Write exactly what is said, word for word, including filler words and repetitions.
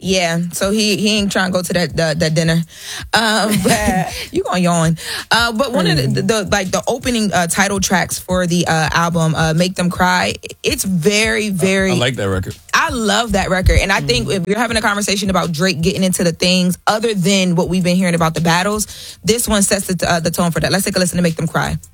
Yeah, so he he ain't trying to go to that that, that dinner. Um, you gonna yawn. Uh, but one of the, the like the opening uh, title tracks for the uh, album, uh, "Make Them Cry," it's very very. I, I like that record. I love that record, and I mm. think if you're having a conversation about Drake getting into the things other than what we've been hearing about the battles, this one sets the, uh, the tone for that. Let's take a listen to "Make Them Cry."